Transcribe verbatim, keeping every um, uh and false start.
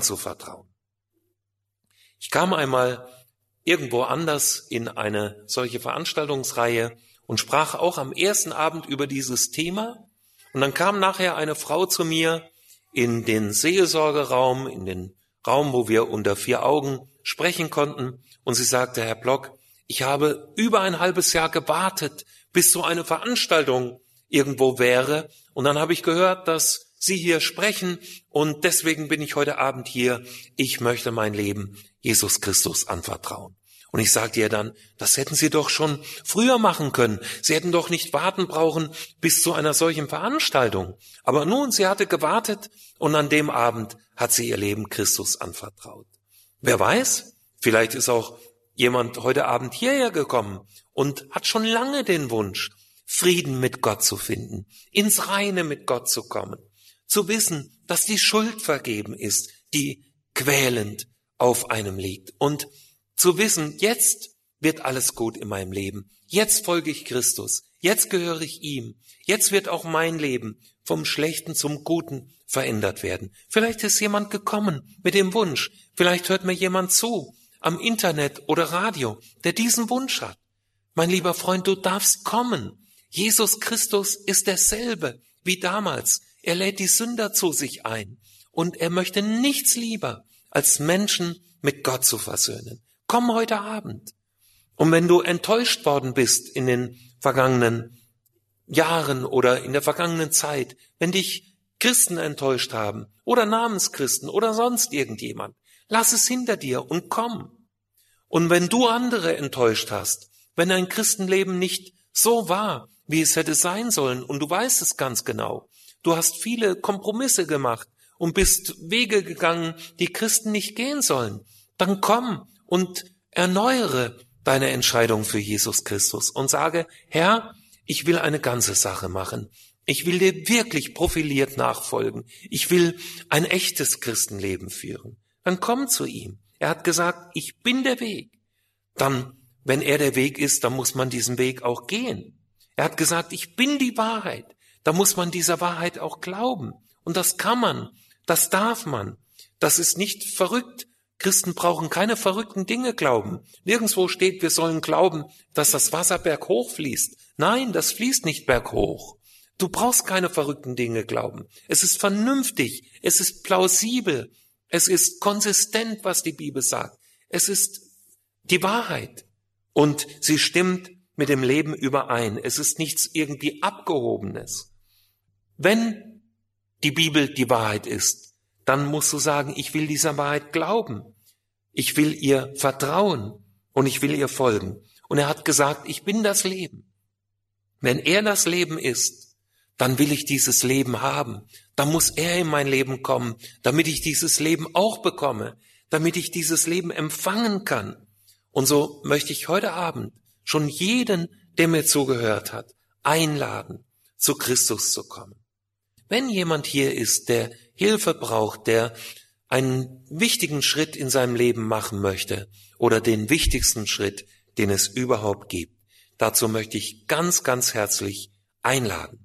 zu vertrauen. Ich kam einmal irgendwo anders in eine solche Veranstaltungsreihe und sprach auch am ersten Abend über dieses Thema. Und dann kam nachher eine Frau zu mir in den Seelsorgeraum, in den Raum, wo wir unter vier Augen sprechen konnten. Und sie sagte, Herr Block, ich habe über ein halbes Jahr gewartet, bis so eine Veranstaltung irgendwo wäre. Und dann habe ich gehört, dass Sie hier sprechen und deswegen bin ich heute Abend hier. Ich möchte mein Leben Jesus Christus anvertrauen. Und ich sagte ihr dann, das hätten Sie doch schon früher machen können. Sie hätten doch nicht warten brauchen bis zu einer solchen Veranstaltung. Aber nun, sie hatte gewartet und an dem Abend hat sie ihr Leben Christus anvertraut. Wer weiß, vielleicht ist auch jemand heute Abend hierher gekommen und hat schon lange den Wunsch, Frieden mit Gott zu finden, ins Reine mit Gott zu kommen, zu wissen, dass die Schuld vergeben ist, die quälend auf einem liegt und zu wissen, jetzt wird alles gut in meinem Leben, jetzt folge ich Christus, jetzt gehöre ich ihm, jetzt wird auch mein Leben vom Schlechten zum Guten verändert werden. Vielleicht ist jemand gekommen mit dem Wunsch, vielleicht hört mir jemand zu, am Internet oder Radio, der diesen Wunsch hat. Mein lieber Freund, du darfst kommen. Jesus Christus ist derselbe wie damals. Er lädt die Sünder zu sich ein und er möchte nichts lieber, als Menschen mit Gott zu versöhnen. Komm heute Abend. Und wenn du enttäuscht worden bist in den vergangenen Jahren oder in der vergangenen Zeit, wenn dich Christen enttäuscht haben oder Namenschristen oder sonst irgendjemand, lass es hinter dir und komm. Und wenn du andere enttäuscht hast, wenn dein Christenleben nicht so war, wie es hätte sein sollen, und du weißt es ganz genau, du hast viele Kompromisse gemacht und bist Wege gegangen, die Christen nicht gehen sollen, dann komm und erneuere deine Entscheidung für Jesus Christus und sage, Herr, ich will eine ganze Sache machen. Ich will dir wirklich profiliert nachfolgen. Ich will ein echtes Christenleben führen. Dann komm zu ihm. Er hat gesagt, ich bin der Weg. Dann, wenn er der Weg ist, dann muss man diesen Weg auch gehen. Er hat gesagt, ich bin die Wahrheit. Da muss man dieser Wahrheit auch glauben. Und das kann man, das darf man. Das ist nicht verrückt. Christen brauchen keine verrückten Dinge glauben. Nirgendwo steht, wir sollen glauben, dass das Wasser berghoch fließt. Nein, das fließt nicht berghoch. Du brauchst keine verrückten Dinge glauben. Es ist vernünftig, es ist plausibel, es ist konsistent, was die Bibel sagt. Es ist die Wahrheit und sie stimmt mit dem Leben überein. Es ist nichts irgendwie Abgehobenes. Wenn die Bibel die Wahrheit ist, dann musst du sagen, ich will dieser Wahrheit glauben. Ich will ihr vertrauen und ich will ihr folgen. Und er hat gesagt, ich bin das Leben. Wenn er das Leben ist, dann will ich dieses Leben haben. Dann muss er in mein Leben kommen, damit ich dieses Leben auch bekomme, damit ich dieses Leben empfangen kann. Und so möchte ich heute Abend schon jeden, der mir zugehört hat, einladen, zu Christus zu kommen. Wenn jemand hier ist, der Hilfe braucht, der einen wichtigen Schritt in seinem Leben machen möchte oder den wichtigsten Schritt, den es überhaupt gibt, dazu möchte ich ganz, ganz herzlich einladen.